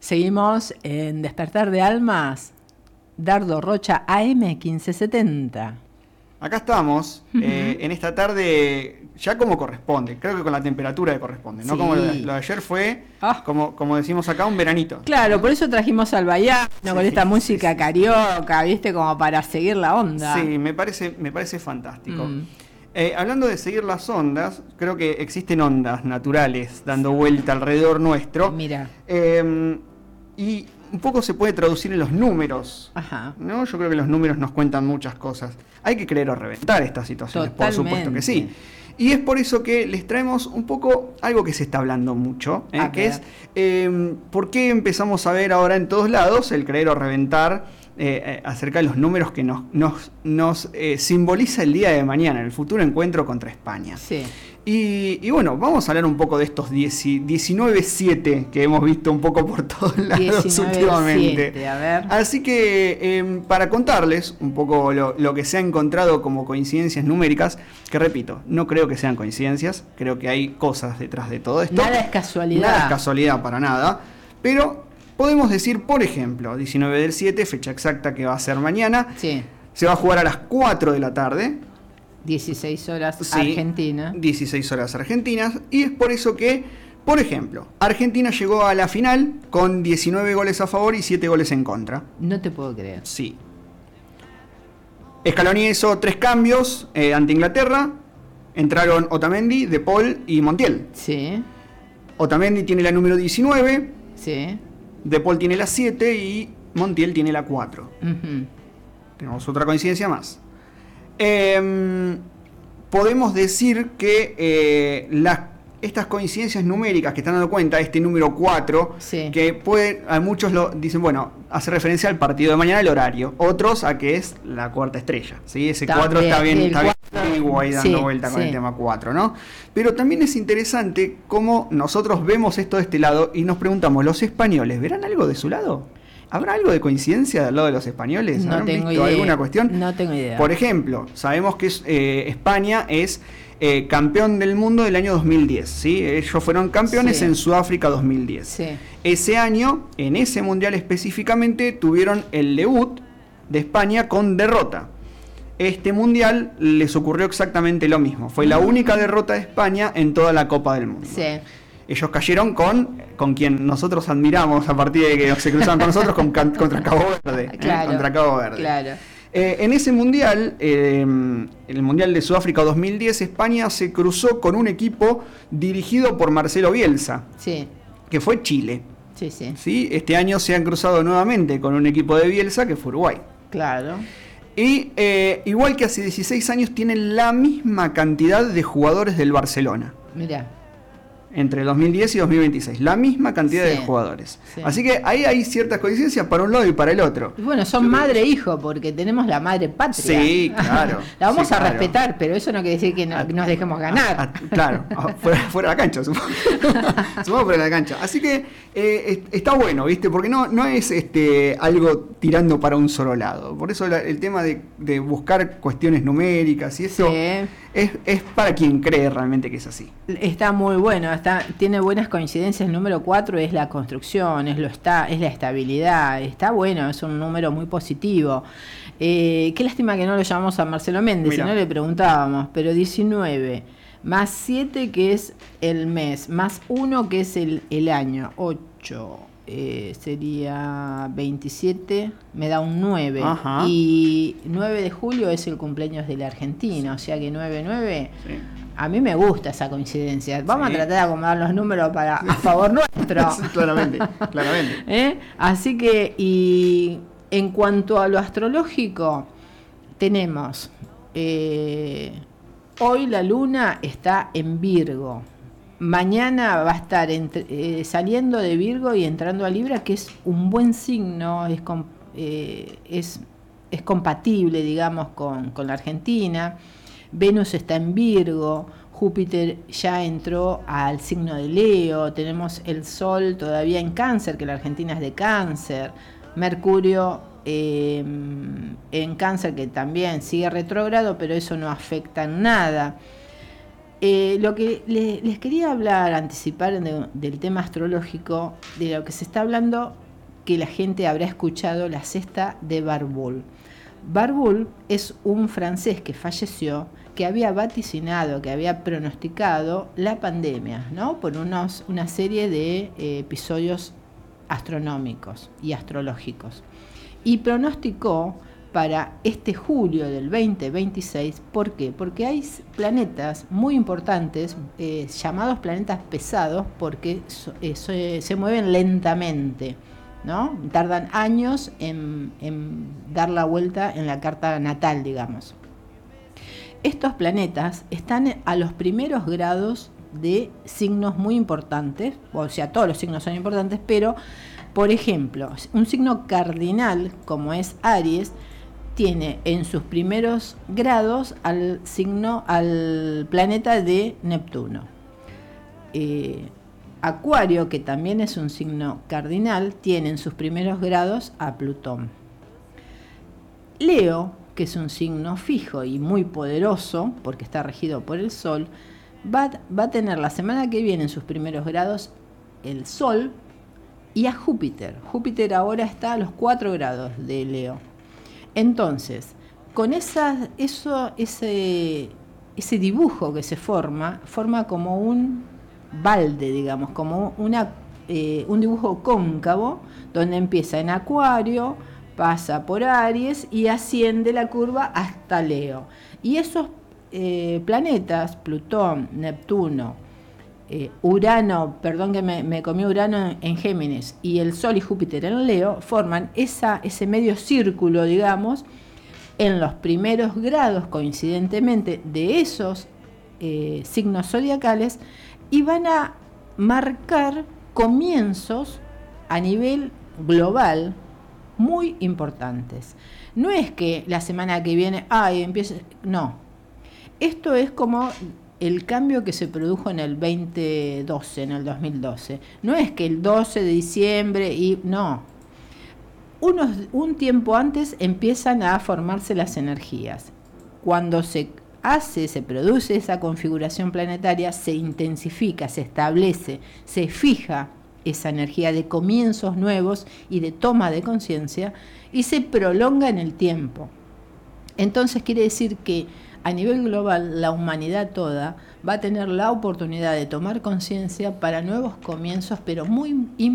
Seguimos en Despertar de Almas, Dardo Rocha AM 1570. Acá estamos, en esta tarde, ya como corresponde, creo que con la temperatura que corresponde, ¿no? Sí. Como lo de ayer fue, como decimos acá, un veranito. Claro, por eso trajimos al Bayano con esta música carioca, ¿viste? Como para seguir la onda. Sí, me parece fantástico. Hablando de seguir las ondas, creo que existen ondas naturales dando vuelta alrededor nuestro. Mira. Y un poco se puede traducir en los números. Ajá. ¿No? Yo creo que los números nos cuentan muchas cosas. Hay que creer o reventar estas situaciones, Totalmente. por supuesto que sí. Y es por eso que les traemos un poco algo que se está hablando mucho, que es por qué empezamos a ver ahora en todos lados el creer o reventar acerca de los números que nos simboliza el día de mañana, el futuro encuentro contra España. Sí. Y bueno, vamos a hablar un poco de estos 19-7 que hemos visto un poco por todos lados últimamente. A ver. Así que para contarles un poco lo que se ha encontrado como coincidencias numéricas, que repito, no creo que sean coincidencias, creo que hay cosas detrás de todo esto. Nada es casualidad. Nada es casualidad para nada, pero podemos decir, por ejemplo, 19/7, fecha exacta que va a ser mañana, Sí. se va a jugar a las 4 de la tarde. 16 horas Sí, Argentina. 16 horas argentinas. Y es por eso que, por ejemplo, Argentina llegó a la final con 19 goles a favor y 7 goles en contra. No te puedo creer. Sí. Scaloni hizo 3 cambios ante Inglaterra. Entraron Otamendi, De Paul y Montiel. Sí. Otamendi tiene la número 19, Sí. De Paul tiene la 7 y Montiel tiene la 4. Tenemos otra coincidencia más. Podemos decir que estas coincidencias numéricas que están dando cuenta, este número 4, Sí. que a muchos lo dicen, bueno, hace referencia al partido de mañana, el horario. Otros a que es la cuarta estrella. ¿Sí? Ese 4 está bien antiguo ahí dando vuelta con el tema 4, ¿no? Pero también es interesante cómo nosotros vemos esto de este lado y nos preguntamos, ¿los españoles verán algo de su lado? ¿Habrá algo de coincidencia del lado de los españoles? No ¿Habrán tengo visto idea. alguna cuestión? No tengo idea. Por ejemplo, sabemos que España es campeón del mundo del año 2010. ¿Sí? Ellos fueron campeones en Sudáfrica 2010. Sí. Ese año, en ese mundial específicamente, tuvieron el debut de España con derrota. Este mundial les ocurrió exactamente lo mismo. Fue la única derrota de España en toda la Copa del Mundo. Sí. Ellos cayeron con quien nosotros admiramos a partir de que se cruzaban con nosotros contra Cabo Verde. Claro, contra Cabo Verde. Claro. En ese mundial, el mundial de Sudáfrica 2010, España se cruzó con un equipo dirigido por Marcelo Bielsa, Sí. que fue Chile. Sí, sí. ¿Sí? Este año se han cruzado nuevamente con un equipo de Bielsa, que fue Uruguay. Claro. Y igual que hace 16 años, tienen la misma cantidad de jugadores del Barcelona. Mira. Entre 2010 y 2026, la misma cantidad de jugadores. Sí. Así que ahí hay ciertas coincidencias para un lado y para el otro. Y bueno, son madre e hijo, porque tenemos la madre patria. Sí, claro. La vamos a claro. respetar, pero eso no quiere decir que nos dejemos ganar. Claro, fuera de la cancha, supongo. Supongo fuera de la cancha. Así que está bueno, ¿viste? Porque no es algo tirando para un solo lado. Por eso el tema de buscar cuestiones numéricas y eso es para quien cree realmente que es así. Está muy bueno, tiene buenas coincidencias. El número 4 es la construcción, es la estabilidad. Está bueno, es un número muy positivo. Qué lástima que no lo llamamos a Marcelo Méndez, si no le preguntábamos. Pero 19 más 7 que es el mes, más 1 que es el año, 8. Sería 27, me da un 9. Ajá. Y 9 de julio es el cumpleaños de la Argentina, o sea que 9-9, a mí me gusta esa coincidencia. Vamos a tratar de acomodar los números a favor nuestro. Sí, claramente. Así que, y en cuanto a lo astrológico, tenemos, hoy la luna está en Virgo. Mañana va a estar saliendo de Virgo y entrando a Libra, que es un buen signo, es compatible, digamos, con la Argentina. Venus está en Virgo, Júpiter ya entró al signo de Leo, tenemos el Sol todavía en Cáncer, que la Argentina es de Cáncer, Mercurio en Cáncer, que también sigue retrógrado, pero eso no afecta en nada. Lo que les quería hablar, anticipar del tema astrológico, de lo que se está hablando, que la gente habrá escuchado, la cesta de Barbault. Barbault es un francés que falleció, que había vaticinado, que había pronosticado la pandemia, ¿no? Por una serie de episodios astronómicos y astrológicos. Y pronosticó para este julio del 2026, ¿por qué? Porque hay planetas muy importantes, llamados planetas pesados, porque se mueven lentamente, ¿no? Tardan años en dar la vuelta en la carta natal, digamos. Estos planetas están a los primeros grados de signos muy importantes, o sea, todos los signos son importantes, pero, por ejemplo, un signo cardinal, como es Aries, tiene en sus primeros grados al planeta de Neptuno. Acuario, que también es un signo cardinal, tiene en sus primeros grados a Plutón. Leo, que es un signo fijo y muy poderoso, porque está regido por el Sol, va a tener la semana que viene en sus primeros grados el Sol y a Júpiter. Júpiter ahora está a los 4 grados de Leo. Entonces, con ese dibujo que se forma como un balde, digamos, como un dibujo cóncavo, donde empieza en Acuario, pasa por Aries y asciende la curva hasta Leo. Y esos planetas, Plutón, Neptuno, Urano, perdón que me comí Urano en Géminis, y el Sol y Júpiter en Leo, forman ese medio círculo, digamos, en los primeros grados, coincidentemente, de esos signos zodiacales, y van a marcar comienzos a nivel global muy importantes. No es que la semana que viene, empiece, no. Esto es como el cambio que se produjo en el 2012, en el 2012. No es que el 12 de diciembre no. Un tiempo antes empiezan a formarse las energías. Cuando se produce esa configuración planetaria, se intensifica, se establece, se fija esa energía de comienzos nuevos y de toma de conciencia y se prolonga en el tiempo. Entonces quiere decir que a nivel global la humanidad toda va a tener la oportunidad de tomar conciencia para nuevos comienzos, pero muy importantes